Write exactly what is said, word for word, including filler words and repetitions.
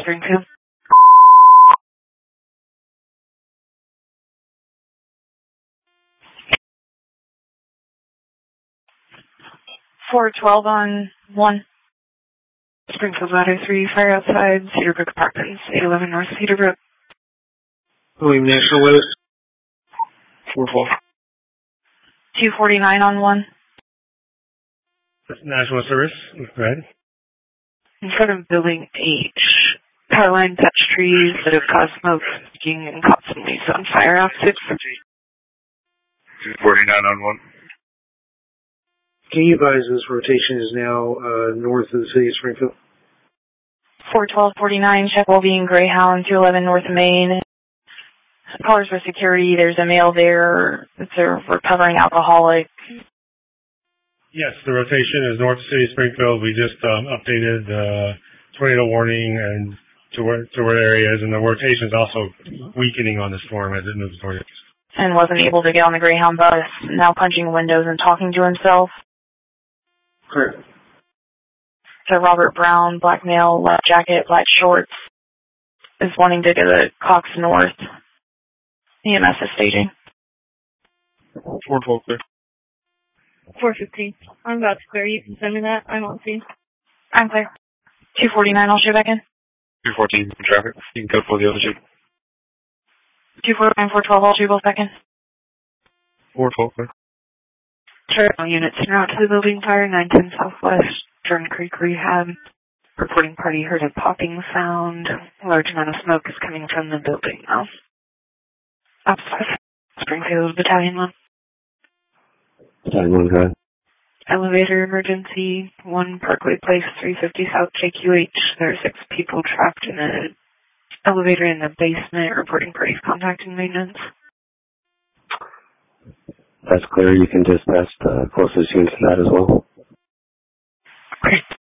Springfield. four twelve on one. Springfield Ladder three, fire outside, Cedarbrook Apartments, eight eleven North Cedarbrook. William National Limit. four twelve. two forty-nine on one. National Service, go ahead. In front of Building H, power line touch trees that have caused smoke, speaking, and caught some leaves on fire off six. two forty-nine on one. Can you advise this rotation is now uh, north of the city of Springfield? four twelve forty-nine, check Wolverine Greyhound, two eleven North Main. Callers for security, there's a male there. It's a recovering alcoholic. Yes, the rotation is north of the city of Springfield. We just um, updated the tornado warning and to where to where the area is, and the rotation is also weakening on the storm as it moves towards it. And wasn't able to get on the Greyhound bus, now punching windows and talking to himself. Correct. So Robert Brown, black male, black jacket, black shorts, is wanting to go to Cox North. E M S is staging. four twelve clear. four fifteen. I'm about to clear. You can send me that. I won't see. I'm clear. two forty-nine, I'll show back in. two fourteen, traffic. You can go for the other two. two forty-nine, four twelve, I'll show both back in. four twelve clear. Terminal units en route to the building fire, nine ten Southwest, Jordan Creek Rehab. Reporting party heard a popping sound. A large amount of smoke is coming from the building now. Ops five, Springfield Battalion one. Battalion one, go ahead. Elevator emergency, one Parkway Place, three fifty South J Q H. There are six people trapped in an elevator in the basement. Reporting parties contacting maintenance. That's clear. You can dispatch the closest unit to that as well. Great.